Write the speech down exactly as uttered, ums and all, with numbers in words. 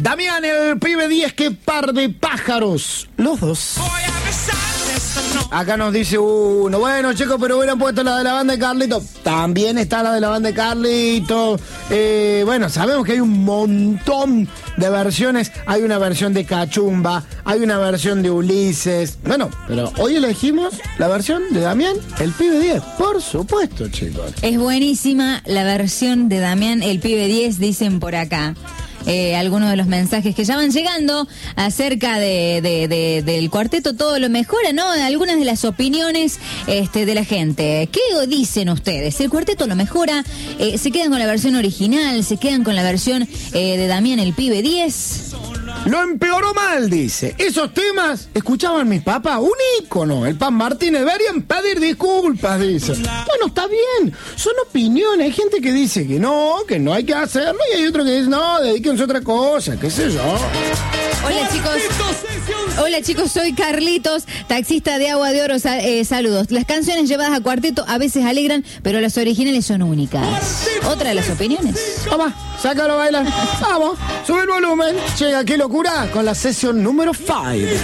Damián, el pibe diez, qué par de pájaros. Los dos. Acá nos dice uno, bueno chicos, pero hubieran puesto la de la banda de Carlito. También está la de la banda de Carlito. Eh, bueno, sabemos que hay un montón de versiones. Hay una versión de Cachumba, hay una versión de Ulises. Bueno, pero hoy elegimos la versión de Damián, el pibe diez. Por supuesto, chicos. Es buenísima la versión de Damián, el pibe diez, dicen por acá. Eh, algunos de los mensajes que ya van llegando acerca de, de, de, del cuarteto Todo lo Mejora, ¿no? Algunas de las opiniones este, de la gente. ¿Qué dicen ustedes? ¿El cuarteto lo mejora? Eh, ¿Se quedan con la versión original? ¿Se quedan con la versión eh, de Damián el pibe diez? Lo empeoró mal, dice. Esos temas escuchaban mis papás, un ícono. El Pan Martínez, deberían pedir disculpas, dice. Bueno, está bien, son opiniones. Hay gente que dice que no, que no hay que hacerlo, y hay otro que dice, no, dedíquense a otra cosa, qué sé yo. Hola chicos, hola chicos, soy Carlitos, taxista de Agua de Oro, sal, eh, saludos. Las canciones llevadas a cuarteto a veces alegran, pero las originales son únicas. Otra de las opiniones. Vamos, sácalo a bailar. Vamos, sube el volumen. Llega, qué locura, con la sesión número cinco.